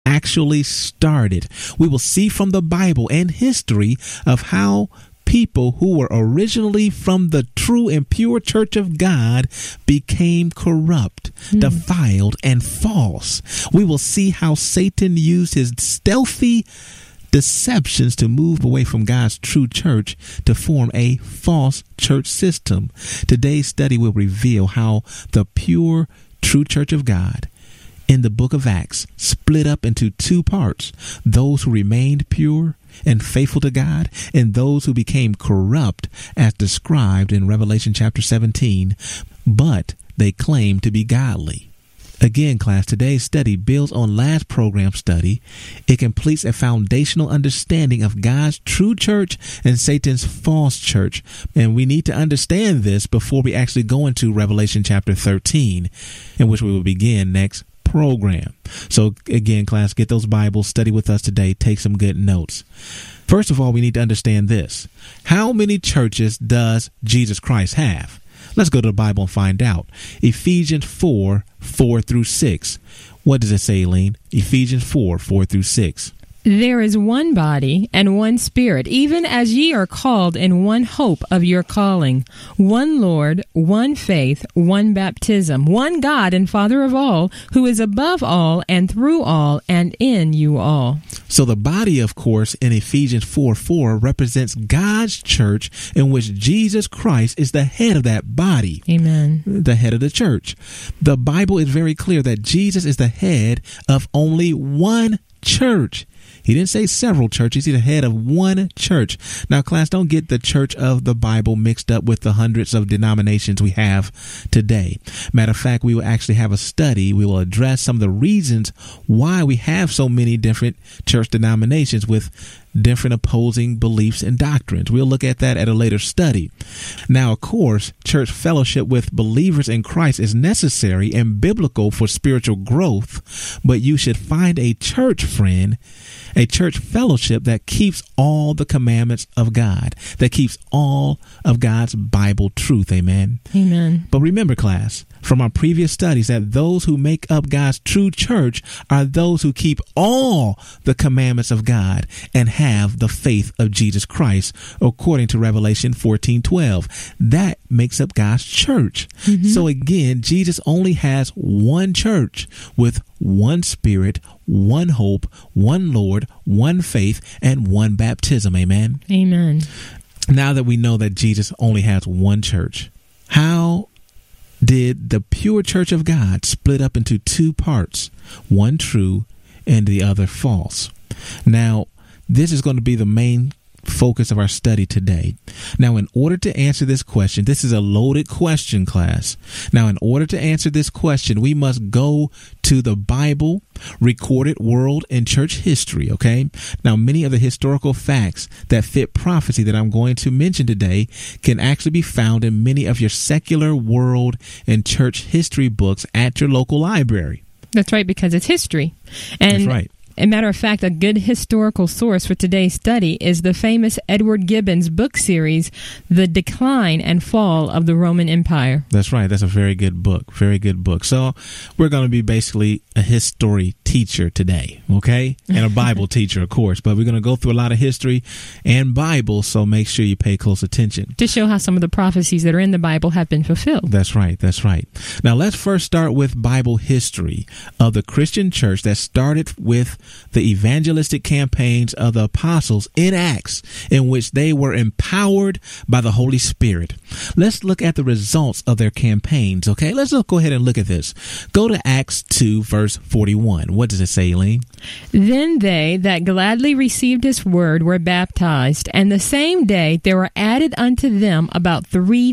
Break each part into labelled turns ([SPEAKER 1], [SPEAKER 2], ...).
[SPEAKER 1] actually started. We will see from the Bible and history of how people who were originally from the true and pure church of God became corrupt, defiled, and false. We will see how Satan used his stealthy deceptions to move away from God's true church to form a false church system. Today's study will reveal how the pure, true church of God in the book of Acts split up into two parts: those who remained pure and faithful to God, and those who became corrupt, as described in Revelation chapter 17, but they claimed to be godly. Again, class, today's study builds on last program study. It completes a foundational understanding of God's true church and Satan's false church. And we need to understand this before we actually go into Revelation chapter 13, in which we will begin next program. So again, class, get those Bibles, study with us today, take some good notes. First of all, we need to understand this. How many churches does Jesus Christ have? Let's go to the Bible and find out. Ephesians 4:4-6. What does it say, Elaine? Ephesians 4:4-6.
[SPEAKER 2] There is one body and one Spirit, even as ye are called in one hope of your calling, one Lord, one faith, one baptism, one God and Father of all, who is above all and through all and in you all.
[SPEAKER 1] So the body, of course, in Ephesians 4:4 represents God's church, in which Jesus Christ is the head of that body.
[SPEAKER 2] Amen.
[SPEAKER 1] The head of the church. The Bible is very clear that Jesus is the head of only one church. He didn't say several churches. He's the head of one church. Now, class, don't get the church of the Bible mixed up with the hundreds of denominations we have today. Matter of fact, we will actually have a study. We will address some of the reasons why we have so many different church denominations with different opposing beliefs and doctrines. We'll look at that at a later study. Now, of course, church fellowship with believers in Christ is necessary and biblical for spiritual growth, but you should find a church friend, a church fellowship that keeps all the commandments of God, that keeps all of God's Bible truth. Amen.
[SPEAKER 2] Amen.
[SPEAKER 1] But remember, class, from our previous studies, that those who make up God's true church are those who keep all the commandments of God and have the faith of Jesus Christ, according to Revelation 14:12. That makes up God's church. So again, Jesus only has one church with one Spirit, one hope, one Lord, one faith, and one baptism. Amen.
[SPEAKER 2] Amen.
[SPEAKER 1] Now that we know that Jesus only has one church, how did the pure church of God split up into two parts, one true and the other false? Now, this is going to be the main focus of our study today. Now, in order to answer this question, this is a loaded question, class. Now, in order to answer this question, we must go to the Bible, recorded world and church history, okay? Now, many of the historical facts that fit prophecy that I'm going to mention today can actually be found in many of your secular world and church history books at your local library.
[SPEAKER 2] That's right, because it's history. And
[SPEAKER 1] that's right.
[SPEAKER 2] As a matter of fact, a good historical source for today's study is the famous Edward Gibbon's book series, The Decline and Fall of the Roman Empire.
[SPEAKER 1] That's right. That's a very good book. Very good book. So we're going to be basically a history teacher today, okay? And a Bible teacher, of course. But we're going to go through a lot of history and Bible, so make sure you pay close attention.
[SPEAKER 2] To show how some of the prophecies that are in the Bible have been fulfilled.
[SPEAKER 1] That's right. That's right. Now, let's first start with Bible history of the Christian church that started with the evangelistic campaigns of the apostles in Acts, in which they were empowered by the Holy Spirit. Let's look at the results of their campaigns, okay? Let's go ahead and look at this. Go to Acts 2, verse 41. What does it say, Elaine?
[SPEAKER 2] Then they that gladly received his word were baptized, and the same day there were added unto them about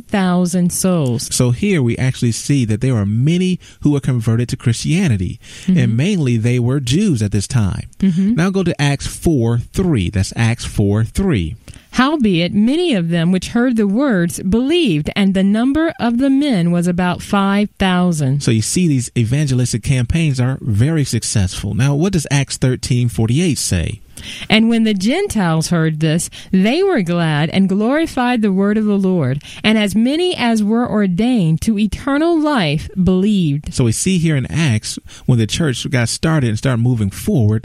[SPEAKER 2] 3,000 souls. So
[SPEAKER 1] here we actually see that there are many who were converted to Christianity, and mainly they were Jews at this time. Now go to Acts 4:3. That's Acts 4:3.
[SPEAKER 2] Howbeit, many of them which heard the words believed, and the number of the men was about 5,000.
[SPEAKER 1] So you see, these evangelistic campaigns are very successful. Now, what does Acts 13:48 say?
[SPEAKER 2] And when the Gentiles heard this, they were glad and glorified the word of the Lord. And as many as were ordained to eternal life believed.
[SPEAKER 1] So we see here in Acts, when the church got started and started moving forward,